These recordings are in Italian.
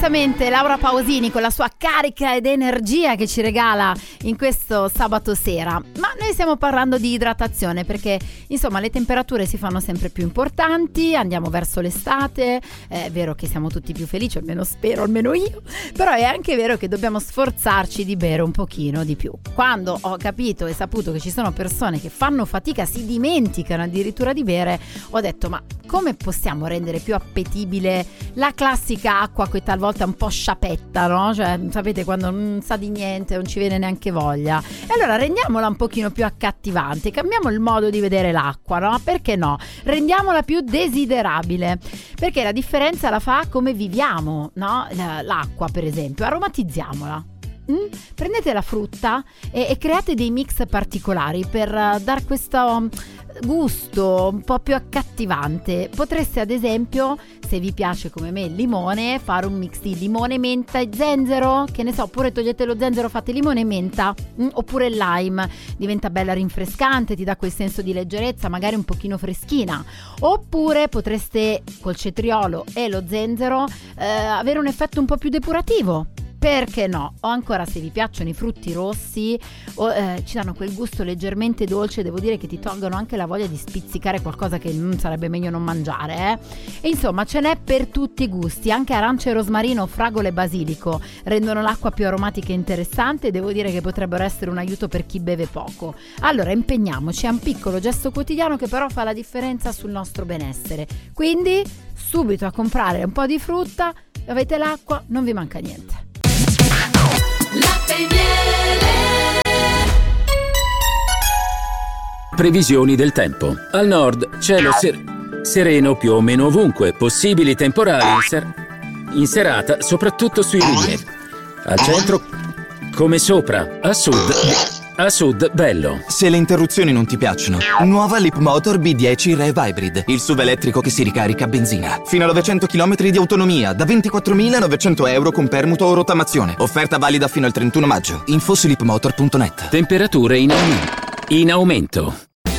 Diversamente Laura Pausini con la sua carica ed energia che ci regala in questo sabato sera. Ma noi stiamo parlando di idratazione perché insomma le temperature si fanno sempre più importanti, andiamo verso l'estate, è vero che siamo tutti più felici, almeno spero, almeno io, però è anche vero che dobbiamo sforzarci di bere un pochino di più. Quando ho capito e saputo che ci sono persone che fanno fatica, si dimenticano addirittura di bere, ho detto ma come possiamo rendere più appetibile la classica acqua che talvolta è un po' sciapetta, no? Cioè, sapete, quando non sa di niente, non ci viene neanche voglia. E allora rendiamola un pochino più accattivante, cambiamo il modo di vedere l'acqua, no? Perché no? Rendiamola più desiderabile, perché la differenza la fa come viviamo, no? L'acqua, per esempio, aromatizziamola. Prendete la frutta e create dei mix particolari per dar questo gusto un po' più accattivante. Potreste ad esempio, se vi piace come me il limone, fare un mix di limone, menta e zenzero, che ne so, oppure togliete lo zenzero, fate limone e menta, oppure il lime, diventa bella rinfrescante, ti dà quel senso di leggerezza, magari un pochino freschina. Oppure potreste col cetriolo e lo zenzero avere un effetto un po' più depurativo. Perché no? O ancora, se vi piacciono i frutti rossi ci danno quel gusto leggermente dolce, devo dire che ti tolgono anche la voglia di spizzicare qualcosa che sarebbe meglio non mangiare, E insomma ce n'è per tutti i gusti, anche arance e rosmarino, fragole e basilico rendono l'acqua più aromatica e interessante, e devo dire che potrebbero essere un aiuto per chi beve poco. Allora impegniamoci, è un piccolo gesto quotidiano che però fa la differenza sul nostro benessere. Quindi subito a comprare un po' di frutta, avete l'acqua, non vi manca niente. Latte e miele. Previsioni del tempo. Al nord cielo sereno più o meno ovunque, possibili temporali in serata soprattutto sui rilievi. Al centro come sopra, a sud bello. Se le interruzioni non ti piacciono, nuova Leapmotor B10 Rev Hybrid, il SUV elettrico che si ricarica a benzina. Fino a 900 km di autonomia, da 24.900 euro con permuto o rottamazione. Offerta valida fino al 31 maggio. Info su leapmotor.net. Temperature in aumento.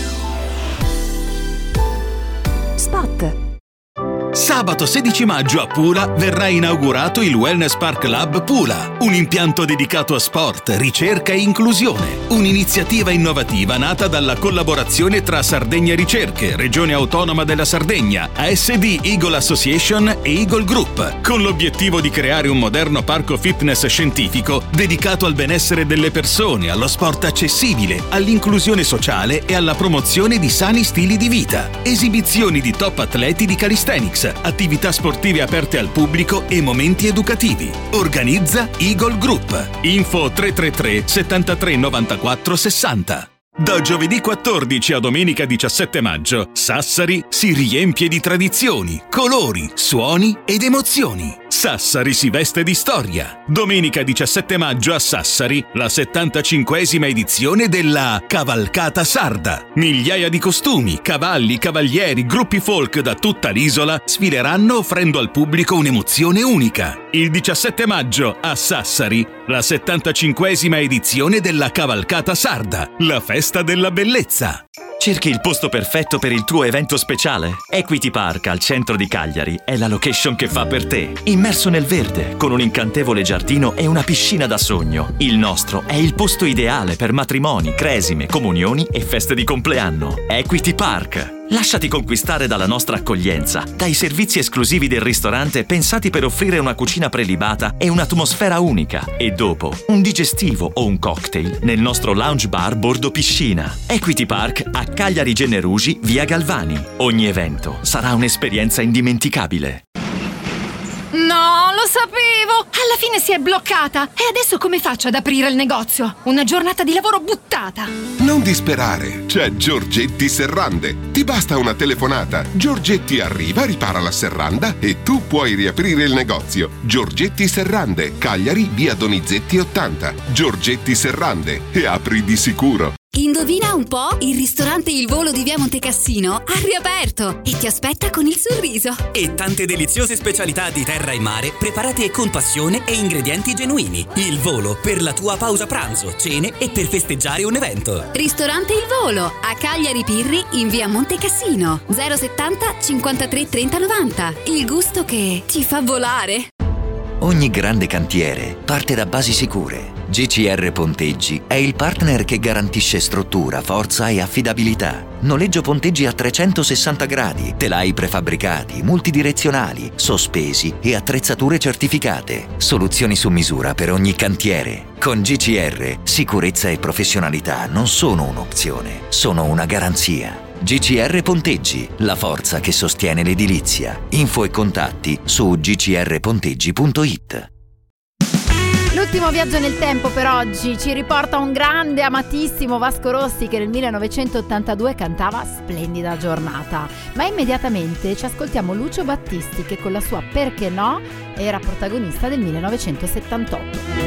Spot. Sabato 16 maggio a Pula verrà inaugurato il Wellness Park Lab Pula, un impianto dedicato a sport, ricerca e inclusione. Un'iniziativa innovativa nata dalla collaborazione tra Sardegna Ricerche, Regione Autonoma della Sardegna, ASD Eagle Association e Eagle Group, con l'obiettivo di creare un moderno parco fitness scientifico dedicato al benessere delle persone, allo sport accessibile, all'inclusione sociale e alla promozione di sani stili di vita. Esibizioni di top atleti di calisthenics, attività sportive aperte al pubblico e momenti educativi. Organizza Eagle Group. Info 333 73 94 60. Da giovedì 14 a domenica 17 maggio, Sassari si riempie di tradizioni, colori, suoni ed emozioni. Sassari si veste di storia. Domenica 17 maggio a Sassari, la 75esima edizione della Cavalcata Sarda. Migliaia di costumi, cavalli, cavalieri, gruppi folk da tutta l'isola sfileranno offrendo al pubblico un'emozione unica. Il 17 maggio a Sassari, la 75esima edizione della Cavalcata Sarda, la festa della bellezza. Cerchi il posto perfetto per il tuo evento speciale? Equity Park al centro di Cagliari è la location che fa per te. Immerso nel verde, con un incantevole giardino e una piscina da sogno. Il nostro è il posto ideale per matrimoni, cresime, comunioni e feste di compleanno. Equity Park. Lasciati conquistare dalla nostra accoglienza, dai servizi esclusivi del ristorante pensati per offrire una cucina prelibata e un'atmosfera unica. E dopo, un digestivo o un cocktail nel nostro lounge bar bordo piscina. Equity Park a Cagliari Generugi, via Galvani. Ogni evento sarà un'esperienza indimenticabile. No, lo sapevo! Alla fine si è bloccata! E adesso come faccio ad aprire il negozio? Una giornata di lavoro buttata! Non disperare, c'è Giorgetti Serrande. Ti basta una telefonata. Giorgetti arriva, ripara la serranda e tu puoi riaprire il negozio. Giorgetti Serrande, Cagliari, via Donizetti 80. Giorgetti Serrande, e apri di sicuro. Indovina un po'? Il ristorante Il Volo di via Montecassino ha riaperto e ti aspetta con il sorriso. E tante deliziose specialità di terra e mare preparate con passione e ingredienti genuini. Il Volo per la tua pausa pranzo, cene e per festeggiare un evento. Ristorante Il Volo a Cagliari Pirri in via Montecassino 070 53 30 90. Il gusto che ti fa volare. Ogni grande cantiere parte da basi sicure. GCR Ponteggi è il partner che garantisce struttura, forza e affidabilità. Noleggio ponteggi a 360 gradi, telai prefabbricati, multidirezionali, sospesi e attrezzature certificate. Soluzioni su misura per ogni cantiere. Con GCR, sicurezza e professionalità non sono un'opzione, sono una garanzia. GCR Ponteggi, la forza che sostiene l'edilizia. Info e contatti su gcrponteggi.it. L'ultimo viaggio nel tempo per oggi ci riporta un grande amatissimo Vasco Rossi che nel 1982 cantava Splendida giornata, ma immediatamente ci ascoltiamo Lucio Battisti che con la sua Perché no era protagonista del 1978.